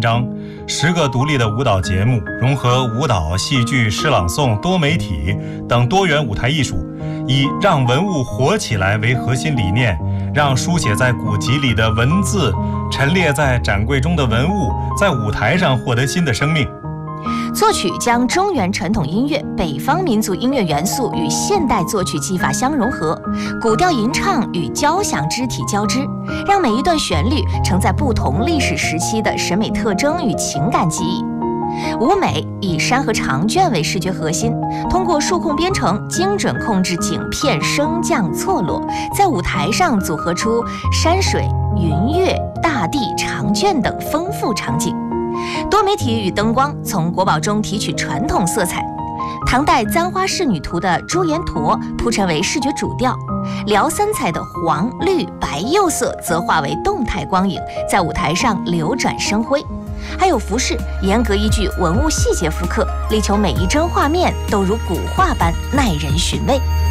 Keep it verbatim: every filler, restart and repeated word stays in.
章，十个独立的舞蹈节目，融合舞蹈、戏剧、诗朗诵、多媒体等多元舞台艺术，以让文物活起来为核心理念，让书写在古籍里的文字，陈列在展柜中的文物，在舞台上获得新的生命。 作曲将中原传统音乐、北方民族音乐元素与现代作曲技法相融合，古调吟唱与交响肢体交织，让每一段旋律承载不同历史时期的审美特征与情感记忆。舞美以山河长卷为视觉核心，通过数控编程精准控制景片升降错落，在舞台上组合出山水、云月、大地、长卷等丰富场景。多媒体与灯光从国宝中提取传统色彩，唐代簪花仕女图的朱颜驼铺陈为视觉主调，辽三彩的黄、绿、白釉色则化为动态光影，在舞台上流转生辉。还有服饰严格依据文物细节复刻，力求每一帧画面都如古画般耐人寻味。